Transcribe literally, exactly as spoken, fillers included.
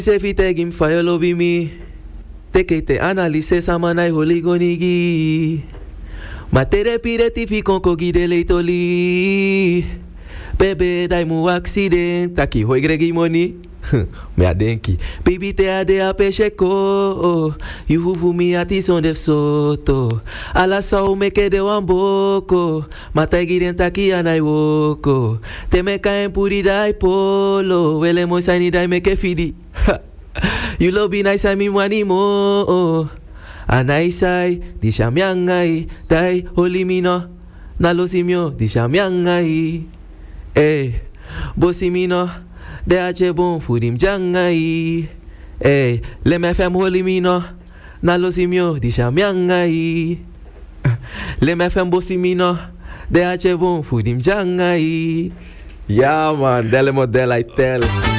Se vite gim fire lobby me. Teke te analise samanai holigonigi. Ma tere pireti fi konko gide leitoli. Bebe dai mu accident. Taki hoi gregi moni. Me adenki. Baby te ade a pecheko. You huvu mi ati son def soto. Ala sa u meke de wamboko. Matai giren taki anai woko. Te me kaen puri dai polo. Wele mo sani dai meke fidi. You lobby nice I mi wani mo. Anaisai di shamyangai. Dai holi mino. Nalo simyo di shamyangai. Eh, bosimino. De ache bon fudim jangai. Eh, le me fem holi mino. Nalo simyo di shamyangai. Le me fem bosimino. De ache bon fudim jangai. Ja man, delle model I tell.